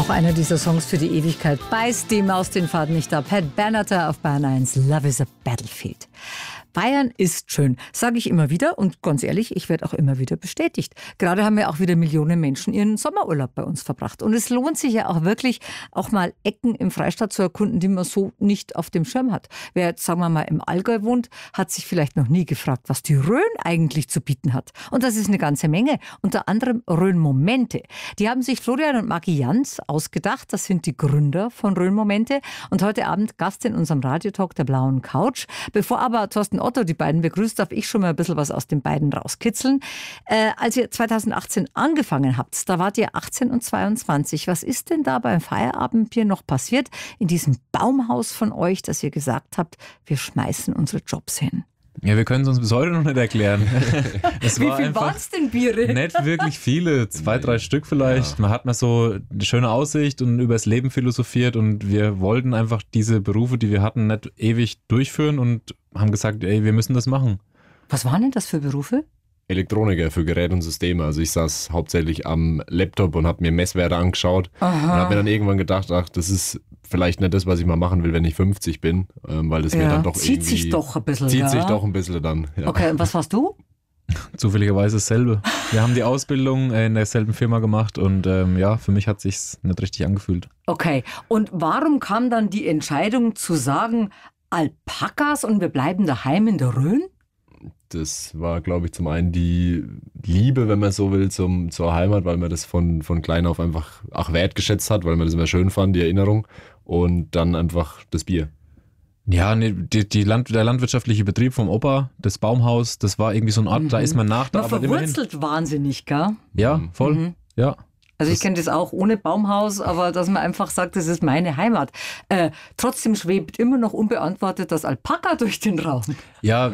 Auch einer dieser Songs für die Ewigkeit. Beißt die Maus den Faden nicht ab. Pat Benatar auf Bayern 1. Love is a Battlefield. Bayern ist schön, sage ich immer wieder und ganz ehrlich, ich werde auch immer wieder bestätigt. Gerade haben ja auch wieder Millionen Menschen ihren Sommerurlaub bei uns verbracht. Und es lohnt sich ja auch wirklich, auch mal Ecken im Freistaat zu erkunden, die man so nicht auf dem Schirm hat. Wer jetzt, sagen wir mal, im Allgäu wohnt, hat sich vielleicht noch nie gefragt, was die Rhön eigentlich zu bieten hat. Und das ist eine ganze Menge, unter anderem Rhön-Momente. Die haben sich Florian und Maggi Jans ausgedacht, das sind die Gründer von Rhön-Momente. Und heute Abend Gast in unserem Radiotalk der blauen Couch. Bevor aber Thorsten Otto die beiden begrüßt, darf ich schon mal ein bisschen was aus den beiden rauskitzeln. Als ihr 2018 angefangen habt, da wart ihr 18 und 22. Was ist denn da beim Feierabendbier noch passiert in diesem Baumhaus von euch, dass ihr gesagt habt, wir schmeißen unsere Jobs hin? Ja, wir können es uns bis heute noch nicht erklären. Wie viel waren es denn Biere? Nicht wirklich viele, 2, 3 Stück vielleicht. Ja. Man hat mal so eine schöne Aussicht und über das Leben philosophiert und wir wollten einfach diese Berufe, die wir hatten, nicht ewig durchführen und haben gesagt, ey, wir müssen das machen. Was waren denn das für Berufe? Elektroniker für Geräte und Systeme. Also ich saß hauptsächlich am Laptop und habe mir Messwerte angeschaut. Aha. Und habe mir dann irgendwann gedacht, ach, das ist vielleicht nicht das, was ich mal machen will, wenn ich 50 bin, weil es mir dann doch zieht sich doch ein bisschen. Zieht sich doch ein bisschen dann. Ja. Okay, und was warst du? Zufälligerweise dasselbe. Wir haben die Ausbildung in derselben Firma gemacht und ja, für mich hat es sich nicht richtig angefühlt. Okay, und warum kam dann die Entscheidung zu sagen, Alpakas und wir bleiben daheim in der Rhön? Das war, glaube ich, zum einen die Liebe, wenn man so will, zur Heimat, weil man das von klein auf einfach auch wertgeschätzt hat, weil man das immer schön fand, die Erinnerung. Und dann einfach das Bier. Ja, nee, der landwirtschaftliche Betrieb vom Opa, das Baumhaus, das war irgendwie so ein Ort, da ist man nach der Man Arbeit immer hin. verwurzelt wahnsinnig, gell? Ja, voll, ja. Also ich kenne das auch ohne Baumhaus, aber dass man einfach sagt, das ist meine Heimat. Trotzdem schwebt immer noch unbeantwortet das Alpaka durch den Raum. Ja,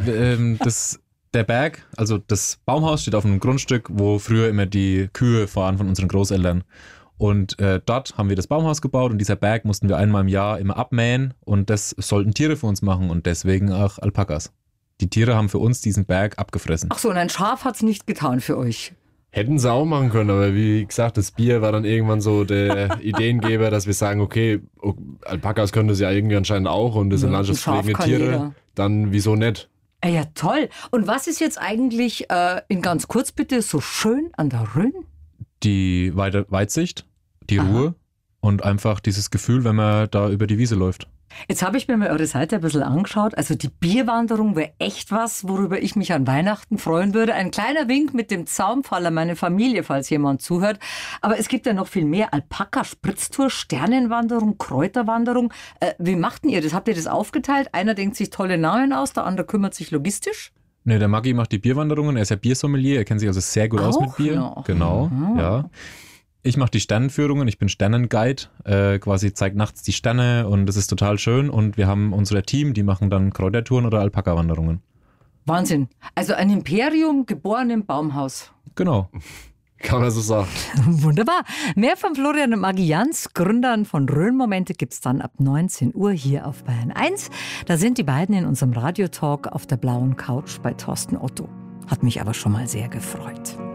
der Berg, also das Baumhaus steht auf einem Grundstück, wo früher immer die Kühe waren von unseren Großeltern. Und dort haben wir das Baumhaus gebaut und dieser Berg mussten wir einmal im Jahr immer abmähen und das sollten Tiere für uns machen und deswegen auch Alpakas. Die Tiere haben für uns diesen Berg abgefressen. Ach so, und ein Schaf hat es nicht getan für euch. Hätten sie auch machen können, aber wie gesagt, das Bier war dann irgendwann so der Ideengeber, dass wir sagen, okay, Alpakas können das ja irgendwie anscheinend auch und das sind landschaftspflegende Tiere, jeder. Dann wieso nicht? Ja, toll. Und was ist jetzt eigentlich, in ganz kurz bitte, so schön an der Rhön? Die Weitsicht, die Ruhe und einfach dieses Gefühl, wenn man da über die Wiese läuft. Jetzt habe ich mir mal eure Seite ein bisschen angeschaut. Also die Bierwanderung wäre echt was, worüber ich mich an Weihnachten freuen würde. Ein kleiner Wink mit dem Zaunpfahl an meine Familie, falls jemand zuhört. Aber es gibt ja noch viel mehr. Alpaka-Spritztour, Sternenwanderung, Kräuterwanderung. Wie macht denn ihr das? Habt ihr das aufgeteilt? Einer denkt sich tolle Namen aus, der andere kümmert sich logistisch? Ne, der Maggi macht die Bierwanderungen. Er ist ja Biersommelier. Er kennt sich also sehr gut aus mit Bier. Noch. Genau, ja. Ich mache die Sternenführungen, ich bin Sternenguide, quasi zeigt nachts die Sterne und das ist total schön. Und wir haben unser Team, die machen dann Kräutertouren oder Alpaka-Wanderungen. Wahnsinn. Also ein Imperium geboren im Baumhaus. Genau. Kann man so sagen. Wunderbar. Mehr von Florian und Maggi Jans, Gründern von Rhön-Momente, gibt es dann ab 19 Uhr hier auf Bayern 1. Da sind die beiden in unserem Radiotalk auf der blauen Couch bei Thorsten Otto. Hat mich aber schon mal sehr gefreut.